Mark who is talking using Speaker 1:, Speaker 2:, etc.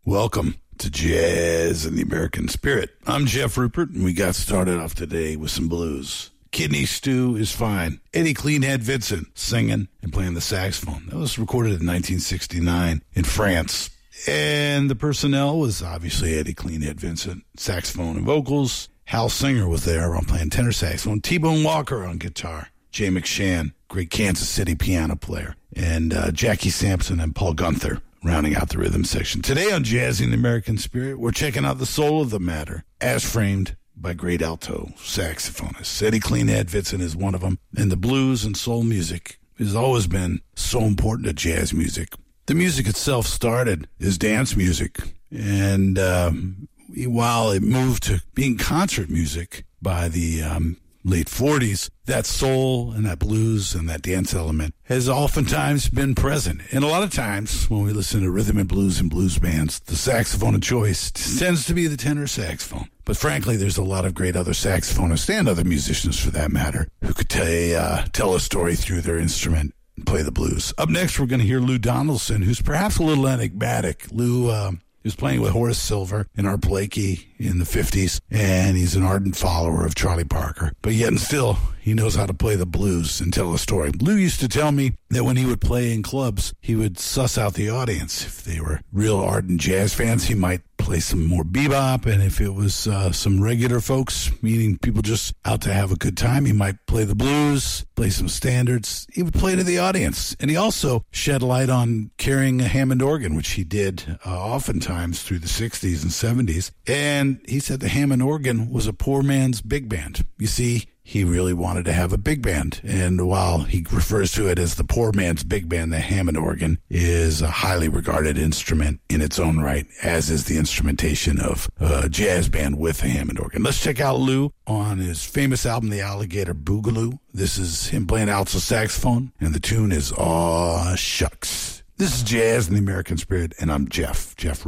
Speaker 1: Welcome to Jazz and the American Spirit. I'm Jeff Rupert, and we got started off today with some blues. Kidney Stew is Fine. Eddie Cleanhead Vincent singing and playing the saxophone. That was recorded in 1969 in France. And the personnel was obviously Eddie Cleanhead Vincent, saxophone and vocals. Hal Singer was there on playing tenor saxophone. T-Bone Walker on guitar. Jay McShann, great Kansas City piano player. And Jackie Sampson and Paul Gunther rounding out the rhythm section. Today on Jazzing the American Spirit, we're checking out the soul of the matter as framed by great alto saxophonists. Eddie Cleanhead Vincent is one of them. And the blues and soul music has always been so important to jazz music. The music itself started as dance music. And while it moved to being concert music by the late 40s, that soul and that blues and that dance element has oftentimes been present. And a lot of times when we listen to rhythm and blues bands, the saxophone of choice tends to be the tenor saxophone. But frankly, there's a lot of great other saxophonists and other musicians for that matter who could tell a story through their instrument and play the blues. Up next, we're going to hear Lou Donaldson, who's perhaps a little enigmatic. Lou he was playing with Horace Silver and Art Blakey in the 50s, and he's an ardent follower of Charlie Parker. But yet and still, he knows how to play the blues and tell a story. Lou used to tell me that when he would play in clubs, he would suss out the audience. If they were real ardent jazz fans, he might play some more bebop, and if it was some regular folks, meaning people just out to have a good time, he might play the blues, play some standards. He would play to the audience. And he also shed light on carrying a Hammond organ, which he did oftentimes through the 60s and 70s. And he said the Hammond organ was a poor man's big band. You see, he really wanted to have a big band. And while he refers to it as the poor man's big band, the Hammond organ is a highly regarded instrument in its own right, as is the instrumentation of a jazz band with a Hammond organ. Let's check out Lou on his famous album, The Alligator Boogaloo. This is him playing alto saxophone, and the tune is Aw Shucks. This is Jazz and the American Spirit, and I'm Jeff Rupert.